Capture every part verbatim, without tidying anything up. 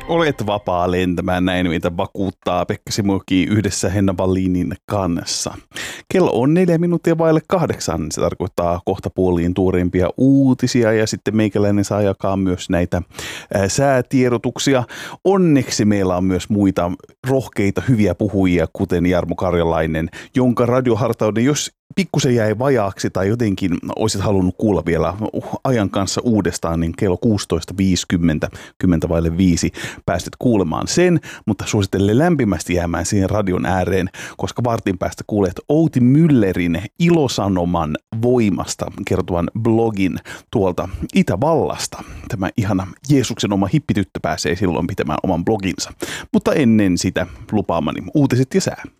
Olet vapaa lentämään, näin mitä vakuuttaa Pekka Simoki yhdessä Henna Wallinin kanssa. Kello on neljä minuuttia vaille kahdeksan. Se tarkoittaa kohta puoliin tuoreimpia uutisia ja sitten meikäläinen saa jakaa myös näitä ää, säätiedotuksia. Onneksi meillä on myös muita rohkeita hyviä puhujia, kuten Jarmo Karjalainen, jonka radiohartauden, jos pikkusen jäi vajaaksi tai jotenkin olisit halunnut kuulla vielä ajan kanssa uudestaan, niin kello kuusitoista viisikymmentä, kymmenen vaille viisi päästet kuulemaan sen, mutta suosittelen lämpimästi jäämään siihen radion ääreen, koska vartin päästä kuulet Outi Müllerin Ilosanoman voimasta kertovan blogin tuolta Itävallasta. Tämä ihana Jeesuksen oma hippityttö pääsee silloin pitämään oman bloginsa. Mutta ennen sitä lupaamani uutiset ja sää.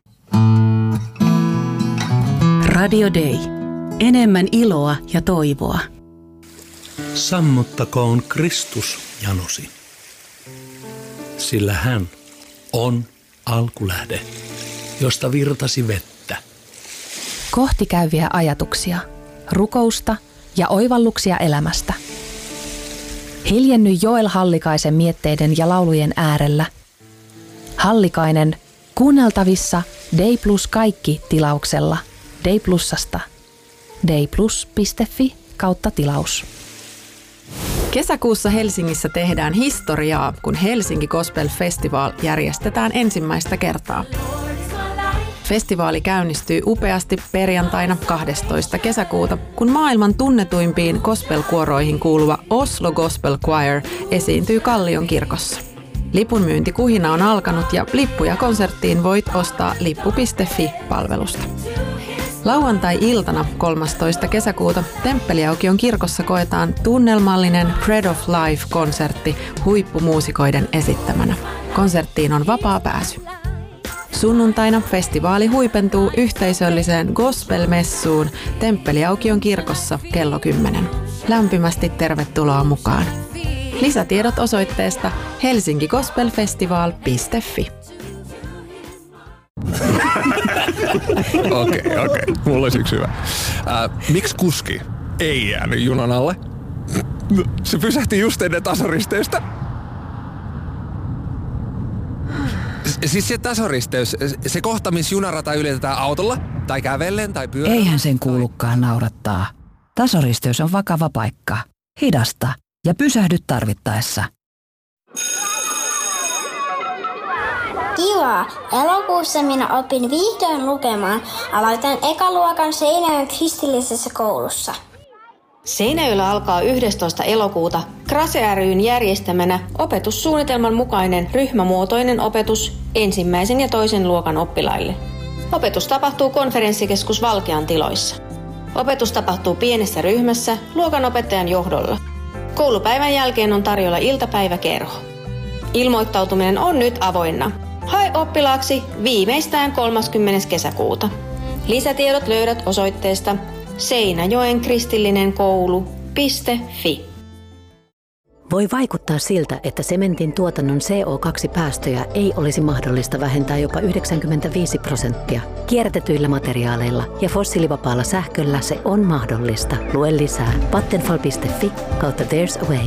Radio Day. Enemmän iloa ja toivoa. Sammuttakoon Kristus janosi, sillä hän on alkulähde, josta virtasi vettä. Kohti käyviä ajatuksia, rukousta ja oivalluksia elämästä. Hiljenny Joel Hallikaisen mietteiden ja laulujen äärellä. Hallikainen kuunneltavissa Day Plus kaikki tilauksella. Day Plusasta. dayplus piste fi kautta tilaus. Kesäkuussa Helsingissä tehdään historiaa, kun Helsinki Gospel Festival järjestetään ensimmäistä kertaa. Festivaali käynnistyy upeasti perjantaina kahdestoista kesäkuuta, kun maailman tunnetuimpiin gospel-kuoroihin kuuluva Oslo Gospel Choir esiintyy Kallion kirkossa. Lipunmyyntikuhina on alkanut ja lippuja konserttiin voit ostaa lippu piste fi-palvelusta. Lauantai-iltana kolmastoista kesäkuuta Temppeliaukion kirkossa koetaan tunnelmallinen Bread of Life-konsertti huippumuusikoiden esittämänä. Konserttiin on vapaa pääsy. Sunnuntaina festivaali huipentuu yhteisölliseen gospel-messuun Temppeliaukion kirkossa kello kymmenen. Lämpimästi tervetuloa mukaan. Lisätiedot osoitteesta helsinki gospel festival piste fi. Okei, okei. Okay. Mulla olisi yksi hyvä. Äh, miksi kuski ei jäänyt junan alle? Se pysähti just ennen tasaristeystä. Siis se tasoristeys, se kohta, missä junarata ylitetään autolla, tai kävellen, tai pyörällä. Eihän sen kuulukaan naurattaa. Tasoristeys on vakava paikka. Hidasta ja pysähdy tarvittaessa. Kiva! Elokuussa minä opin vihdoin lukemaan. Aloitan ekaluokan Seinäjoen kristillisessä koulussa. Seinäjoella alkaa yhdestoista elokuuta Krase ry:n järjestämänä opetussuunnitelman mukainen ryhmämuotoinen opetus ensimmäisen ja toisen luokan oppilaille. Opetus tapahtuu konferenssikeskus Valkean tiloissa. Opetus tapahtuu pienessä ryhmässä luokanopettajan johdolla. Koulupäivän jälkeen on tarjolla iltapäiväkerho. Ilmoittautuminen on nyt avoinna. Hae oppilaaksi viimeistään kolmaskymmenes kesäkuuta. Lisätiedot löydät osoitteesta seinäjoen kristillinen koulu piste fi. Voi vaikuttaa siltä, että sementin tuotannon C O kaksi päästöjä ei olisi mahdollista vähentää jopa yhdeksänkymmentäviisi prosenttia. Kierrätetyillä materiaaleilla ja fossiilivapaalla sähköllä se on mahdollista. Lue lisää vattenfall piste fi kautta There's a Way.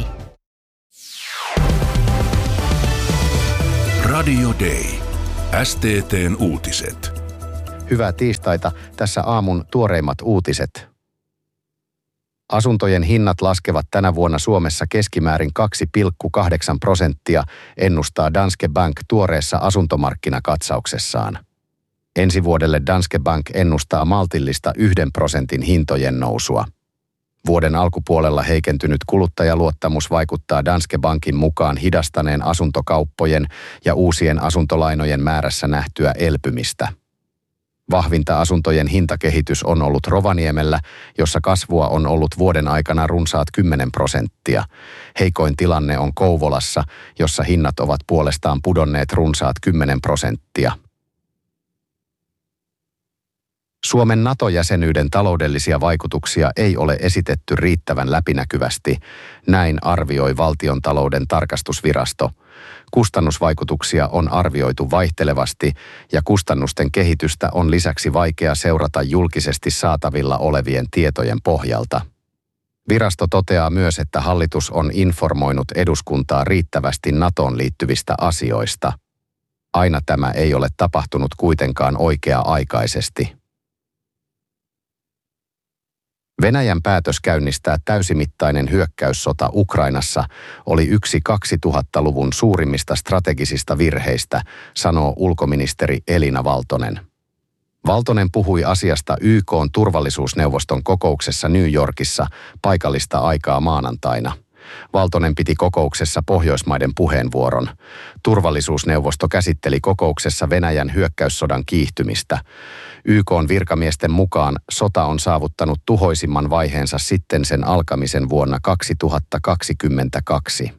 Radio Day. S T T:n uutiset. Hyvää tiistaita. Tässä aamun tuoreimmat uutiset. Asuntojen hinnat laskevat tänä vuonna Suomessa keskimäärin kaksi pilkku kahdeksan prosenttia, ennustaa Danske Bank tuoreessa asuntomarkkinakatsauksessaan. Ensi vuodelle Danske Bank ennustaa maltillista yhden prosentin hintojen nousua. Vuoden alkupuolella heikentynyt kuluttajaluottamus vaikuttaa Danske Bankin mukaan hidastaneen asuntokauppojen ja uusien asuntolainojen määrässä nähtyä elpymistä. Vahvinta asuntojen hintakehitys on ollut Rovaniemellä, jossa kasvua on ollut vuoden aikana runsaat kymmenen prosenttia. Heikoin tilanne on Kouvolassa, jossa hinnat ovat puolestaan pudonneet runsaat kymmenen prosenttia. Suomen NATO-jäsenyyden taloudellisia vaikutuksia ei ole esitetty riittävän läpinäkyvästi, näin arvioi Valtiontalouden tarkastusvirasto. Kustannusvaikutuksia on arvioitu vaihtelevasti ja kustannusten kehitystä on lisäksi vaikea seurata julkisesti saatavilla olevien tietojen pohjalta. Virasto toteaa myös, että hallitus on informoinut eduskuntaa riittävästi NATOon liittyvistä asioista. Aina tämä ei ole tapahtunut kuitenkaan oikea-aikaisesti. Venäjän päätös käynnistää täysimittainen hyökkäyssota Ukrainassa oli yksi kaksituhattaluvun suurimmista strategisista virheistä, sanoo ulkoministeri Elina Valtonen. Valtonen puhui asiasta Y K:n turvallisuusneuvoston kokouksessa New Yorkissa paikallista aikaa maanantaina. Valtonen piti kokouksessa Pohjoismaiden puheenvuoron. Turvallisuusneuvosto käsitteli kokouksessa Venäjän hyökkäyssodan kiihtymistä. Y K:n virkamiesten mukaan sota on saavuttanut tuhoisimman vaiheensa sitten sen alkamisen vuonna kaksituhattakaksikymmentäkaksi.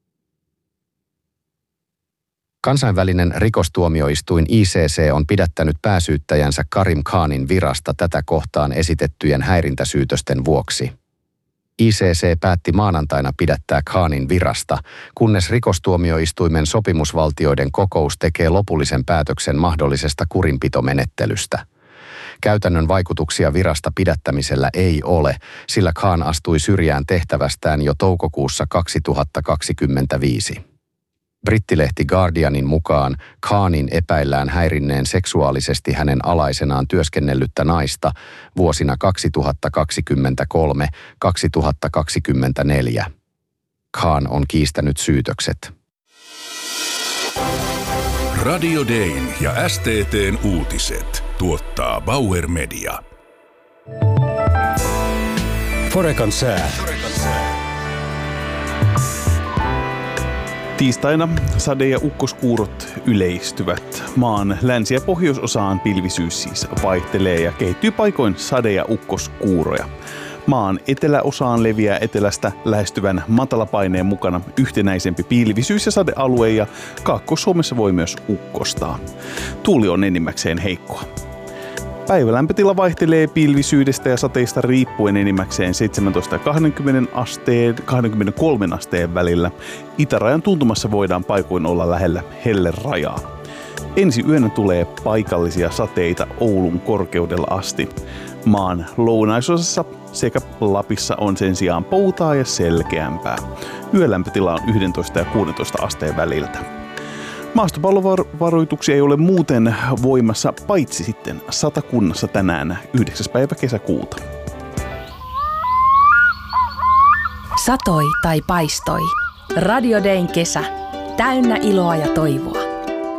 Kansainvälinen rikostuomioistuin I C C on pidättänyt pääsyyttäjänsä Karim Khanin virasta tätä kohtaan esitettyjen häirintäsyytösten vuoksi. I C C päätti maanantaina pidättää Khanin virasta, kunnes rikostuomioistuimen sopimusvaltioiden kokous tekee lopullisen päätöksen mahdollisesta kurinpitomenettelystä. Käytännön vaikutuksia virasta pidättämisellä ei ole, sillä Khan astui syrjään tehtävästään jo toukokuussa kaksituhattakaksikymmentäviisi. Brittilehti Guardianin mukaan Khanin epäillään häirinneen seksuaalisesti hänen alaisenaan työskennellyttä naista vuosina kaksituhattakaksikymmentäkolme kaksituhattakaksikymmentäneljä. Khan on kiistänyt syytökset. Radio Dayn ja S T T:n uutiset tuottaa Bauer Media. Forekan sää. Tiistaina sade- ja ukkoskuurot yleistyvät. Maan länsi- ja pohjoisosaan pilvisyys siis vaihtelee ja kehittyy paikoin sade- ja ukkoskuuroja. Maan eteläosaan leviää etelästä lähestyvän matalapaineen mukana yhtenäisempi pilvisyys- ja sadealue ja Kaakkois-Suomessa voi myös ukkostaa. Tuuli on enimmäkseen heikkoa. Päivälämpötila vaihtelee pilvisyydestä ja sateista riippuen enimmäkseen seitsemäntoista ja kaksikymmentä asteen, kaksikymmentäkolme asteen välillä. Itärajan tuntumassa voidaan paikoin olla lähellä hellerajaa. Ensi yönä tulee paikallisia sateita Oulun korkeudella asti. Maan lounaisosassa sekä Lapissa on sen sijaan poutaa ja selkeämpää. Yölämpötila on yksitoista ja kuusitoista asteen väliltä. Maastopallovaroituksia ei ole muuten voimassa paitsi sitten Satakunnassa tänään yhdeksäs päivä kesäkuuta. Satoi tai paistoi. Radio Dayn kesä. Täynnä iloa ja toivoa.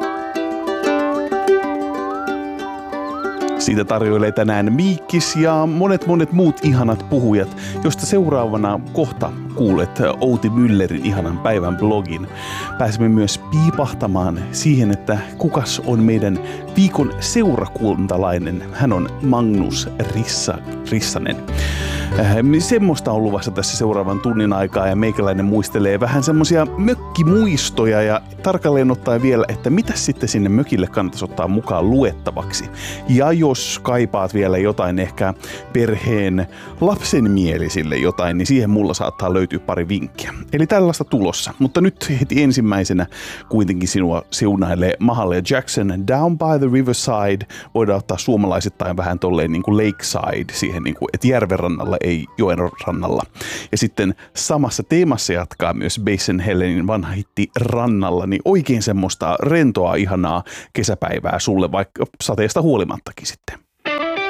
Siitä tarjoilee tänään Miikkis ja monet monet muut ihanat puhujat, josta seuraavana kohta kuulet Outi Müllerin ihanan päivän blogin. Pääsemme myös piipahtamaan siihen, että kukas on meidän viikon seurakuntalainen. Hän on Magnus Rissa, Rissanen. Semmoista on luvassa tässä seuraavan tunnin aikaa ja meikäläinen muistelee vähän semmoisia mökkimuistoja ja tarkalleen ottaen vielä, että mitä sitten sinne mökille kannattaisi ottaa mukaan luettavaksi. Ja jos kaipaat vielä jotain ehkä perheen lapsenmielisille jotain, niin siihen mulla saattaa löytyä pari vinkkiä. Eli tällaista tulossa, mutta nyt heti ensimmäisenä kuitenkin sinua siunailee Mahalia Jackson Down by the Riverside. Voidaan ottaa suomalaisittain vähän tolleen niin kuin lakeside siihen, niin kuin, että järven rannalla ei joen rannalla. Ja sitten samassa teemassa jatkaa myös Basin Helenin vanha hitti Rannalla, niin oikein semmoista rentoa ihanaa kesäpäivää sulle, vaikka sateesta huolimattakin sitten.